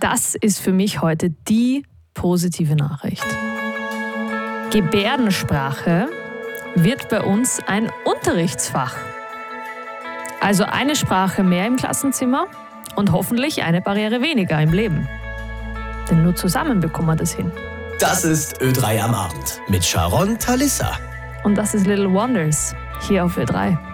Das ist für mich heute die positive Nachricht. Gebärdensprache wird bei uns ein Unterrichtsfach. Also eine Sprache mehr im Klassenzimmer und hoffentlich eine Barriere weniger im Leben. Denn nur zusammen bekommen wir das hin. Das ist Ö3 am Abend mit Sharon Talissa. Und das ist Little Wonders hier auf Ö3.